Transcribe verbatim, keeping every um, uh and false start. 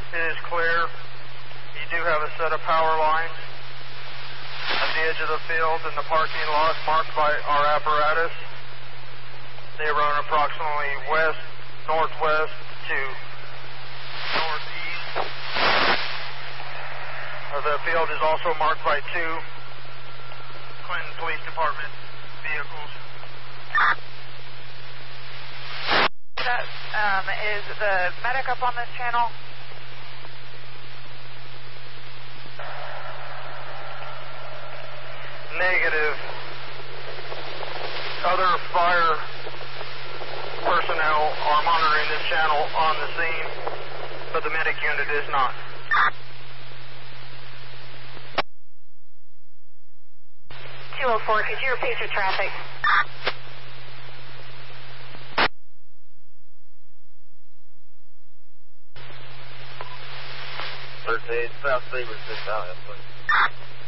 It is clear. You do have a set of power lines at the edge of the field in the parking lot marked by our apparatus. They run approximately west, northwest to northeast. Uh, the field is also marked by two Clinton Police Department vehicles. That, um, is the medic up on this channel? Negative. Other fire personnel are monitoring this channel on the scene, but the medic unit is not. two oh four, could you repeat your traffic? thirteen, South Seaver, six out, please.